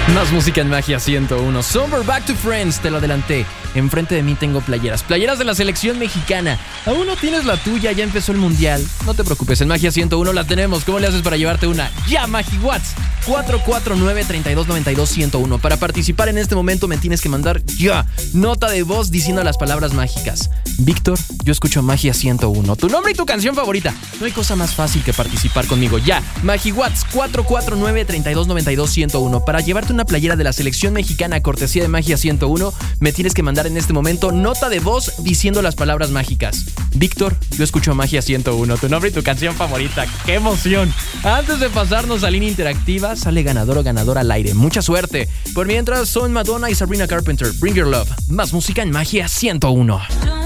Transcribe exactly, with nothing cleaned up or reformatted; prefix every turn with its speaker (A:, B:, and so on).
A: Más música en Magia ciento uno. Summer Back to Friends, te lo adelanté. Enfrente de mí tengo playeras. Playeras de la selección mexicana. ¿Aún no tienes la tuya? Ya empezó el mundial. No te preocupes, en Magia ciento uno la tenemos. ¿Cómo le haces para llevarte una? ¡Ya, MagiWatts! cuatro cuatro nueve, tres dos nueve dos, uno cero uno. Para participar en este momento me tienes que mandar ya nota de voz diciendo las palabras mágicas. Víctor, yo escucho Magia ciento uno. Tu nombre y tu canción favorita. No hay cosa más fácil que participar conmigo. Ya, MagiWatts cuatro cuatro nueve, tres dos nueve dos, uno cero uno. Para llevarte una playera de la selección mexicana cortesía de Magia ciento uno, me tienes que mandar en este momento nota de voz diciendo las palabras mágicas. Víctor, yo escucho Magia ciento uno. Tu nombre y tu canción favorita. ¡Qué emoción! Antes de pasarnos a línea interactiva, sale ganador o ganadora al aire. Mucha suerte. Por mientras, son Madonna y Sabrina Carpenter. Bring Your Love. Más música en Magia ciento uno.